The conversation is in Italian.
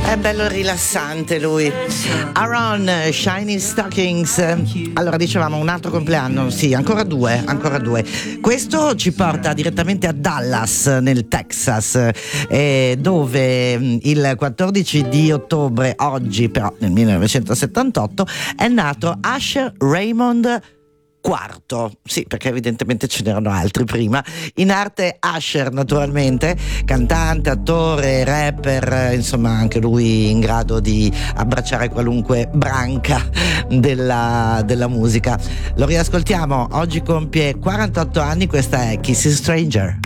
È bello rilassante lui. Aaron, Shiny Stockings. Allora, dicevamo un altro compleanno, sì, ancora due. Questo ci porta direttamente a Dallas, nel Texas, dove il 14 di ottobre, oggi però nel 1978, è nato Asher Raymond IV, sì, perché evidentemente ce n'erano altri prima. In arte Asher, naturalmente, cantante, attore, rapper, insomma anche lui in grado di abbracciare qualunque branca della musica. Lo riascoltiamo, oggi compie 48 anni, questa è Kissing Stranger.